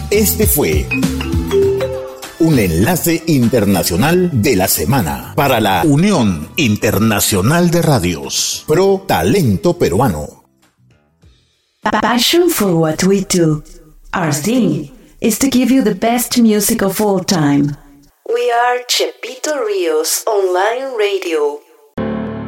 Este fue un enlace internacional de la semana para la Unión Internacional de Radios Pro Talento Peruano. Passion for what we do. Our thing is to give you the best music of all time. We are Chepito Ríos Online Radio.